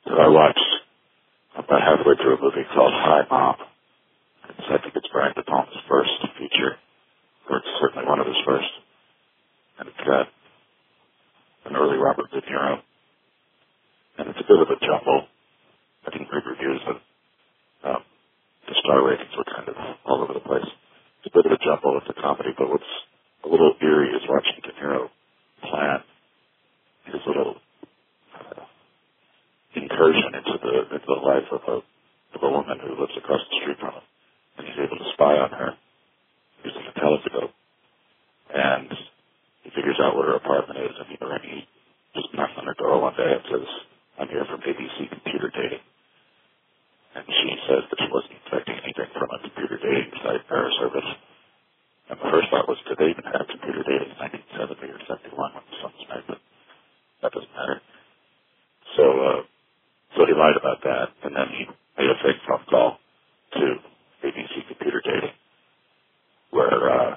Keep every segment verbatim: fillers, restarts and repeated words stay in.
that I watched about halfway through a movie called Hi Mom. It's, I think it's Brian De Palma's first feature, or it's certainly one of his first. And it's got an early Robert De Niro. And it's a bit of a jumble. I didn't read reviews, but um, the star ratings were kind of all over the place. It's a bit of a jumble. It's a comedy, but what's a little eerie is watching De Niro plan his little uh, incursion into the into the life of a of a woman who lives across the street from him, and he's able to spy on her using a telescope. And he figures out where her apartment is, and he, and he just knocks on her door one day and says, "I'm here from A B C Computer Dating." And she says that she wasn't expecting anything from a computer dating site or a service. And the first thought was, did they even have computer dating in nineteen seventy or seventy-one when the sun was made? But that doesn't matter. So, uh, so he lied about that, and then he made a fake phone call to A B C Computer Dating, where uh,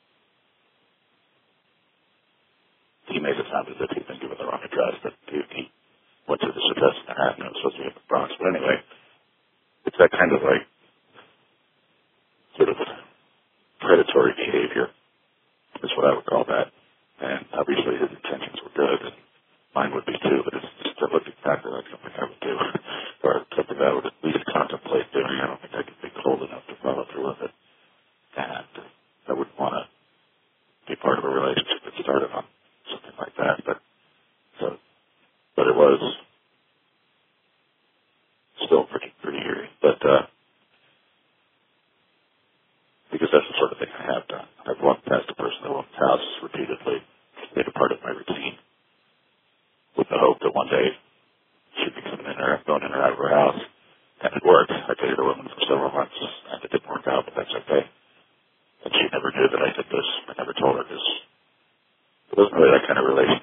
he made it sound as if he'd been given the wrong address, that he, he went to this address in Manhattan and it was supposed to be in the Bronx. But anyway, it's that kind of like sort of predatory behavior is what I would call that. And obviously his intentions were good, and mine would be too, but it's just to look exactly like something I would do, or something that I would at least contemplate doing. I don't think I could be cold enough to follow through with it. And I wouldn't want to be part of a relationship that started on something like that. But so, but it was still pretty pretty eerie. But uh, because that's the sort of thing I have done. I've walked past a person who owns a house repeatedly, made a part of my routine, with the hope that one day she'd be coming in or going in or out of her house. And it worked. I dated a woman for several months, and it didn't work out, but that's okay. And she never knew that I did this. I never told her this. It wasn't really that kind of relationship.